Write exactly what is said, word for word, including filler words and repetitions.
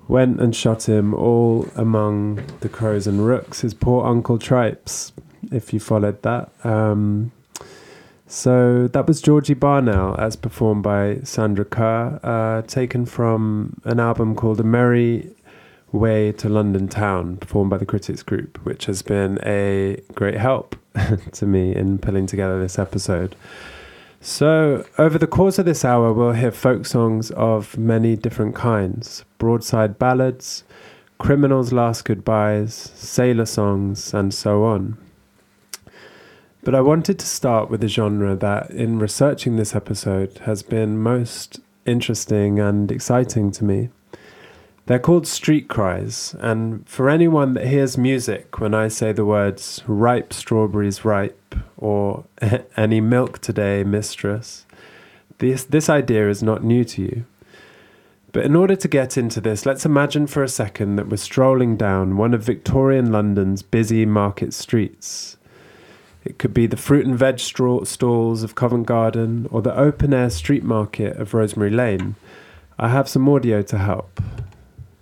went and shot him all among the crows and rooks, his poor Uncle Tripes, if you followed that. Um, so that was Georgie Barnell, as performed by Sandra Kerr, uh, taken from an album called A Merry Way to London Town, performed by the Critics Group, which has been a great help to me in pulling together this episode. So, over the course of this hour, we'll hear folk songs of many different kinds. Broadside ballads, criminals' last goodbyes, sailor songs, and so on. But I wanted to start with a genre that, in researching this episode, has been most interesting and exciting to me. They're called street cries, and for anyone that hears music when I say the words ripe strawberries ripe or any milk today, mistress, this, this idea is not new to you. But in order to get into this, let's imagine for a second that we're strolling down one of Victorian London's busy market streets. It could be the fruit and veg straw stalls of Covent Garden or the open-air street market of Rosemary Lane. I have some audio to help.